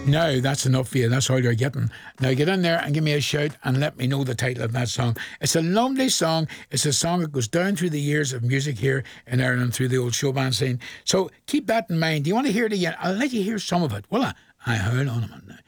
No, that's enough for you. That's all you're getting. Now get in there and give me a shout and let me know the title of that song. It's a lovely song. It's a song that goes down through the years of music here in Ireland through the old show band scene. So keep that in mind. Do you want to hear it again? I'll let you hear some of it. Will I? Hold on a minute now.